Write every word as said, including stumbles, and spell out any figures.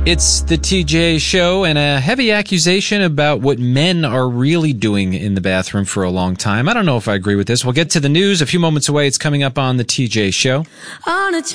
It's the T J Show, and a heavy accusation about what men are really doing in the bathroom for a long time. I don't know if I agree with this. We'll get to the news a few moments away. It's coming up on the T J Show. On a